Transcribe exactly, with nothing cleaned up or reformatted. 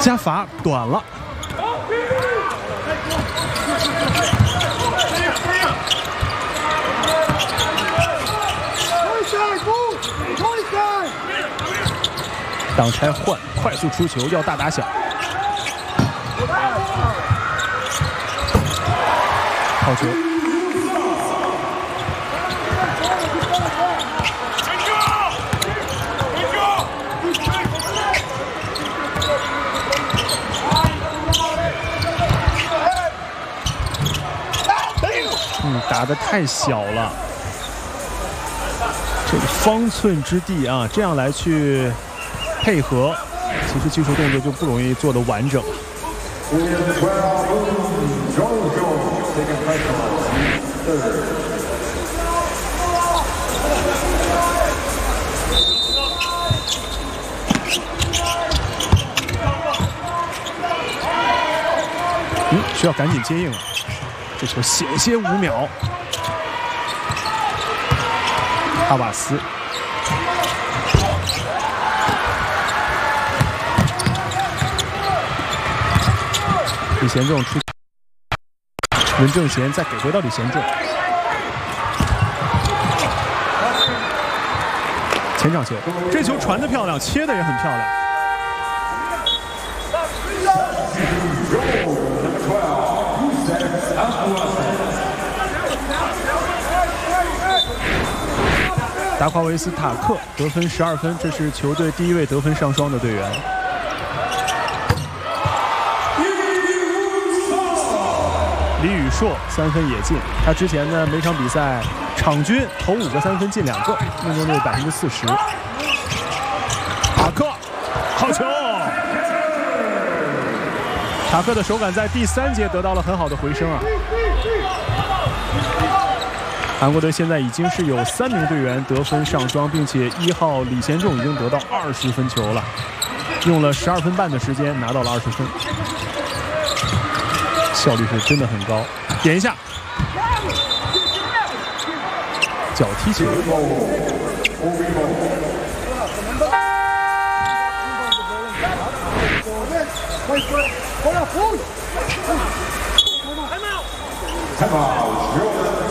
加罚短了。挡拆换，快速出球，要大打小。好球！嗯，打得太小了。这个方寸之地啊，这样来去配合，其实技术动作就不容易做得完整。嗯，需要赶紧接应了，这球险些五秒。阿瓦斯。李贤仲出，文正贤再给回到李贤仲，前场球，这球传得漂亮，切的也很漂亮。达夸维斯塔克得分十二分，这是球队第一位得分上双的队员。李宇硕三分也进，他之前呢每场比赛场均投五个三分进两个，命中率百分之四十。塔克，好球！塔克的手感在第三节得到了很好的回升啊。韩国队现在已经是有三名队员得分上双，并且一号李贤仲已经得到二十分球了，用了十二分半的时间拿到了二十分。效率是真的很高，点一下，脚踢球。 Time out.